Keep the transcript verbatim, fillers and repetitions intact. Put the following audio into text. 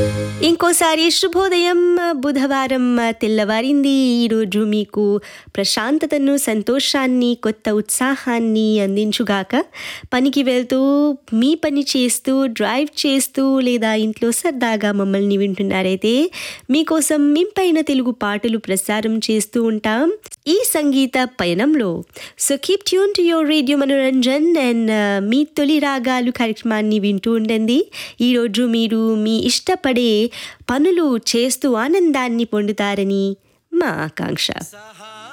ఇంకోసారి శుభోదయం. బుధవారం తెల్లవారింది. ఈరోజు మీకు ప్రశాంతతను, సంతోషాన్ని, కొత్త ఉత్సాహాన్ని అందించుగాక. పనికి వెళ్తూ, మీ పని చేస్తూ, డ్రైవ్ చేస్తూ లేదా ఇంట్లో సరదాగా మమ్మల్ని వింటున్నారైతే మీకోసం మింపైన తెలుగు పాటలు ప్రసారం చేస్తూ ఉంటాం ఈ సంగీత పయనంలో. So keep tune to your radio Manoranjan and మీ తొలి రాగాలు కార్యక్రమాన్ని వింటూ ఉండండి. ఈరోజు మీరు మీ ఇష్టపడే పనులు చేస్తూ ఆనందాన్ని పొందుతారని మా ఆకాంక్ష.